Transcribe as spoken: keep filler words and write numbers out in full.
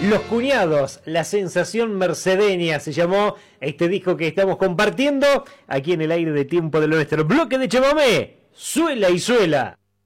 Los Cuñados, la sensación mercedeña se llamó este disco que estamos compartiendo aquí en el aire de Tiempo de lo Nuestro. Bloque de chamamé, suela y suela.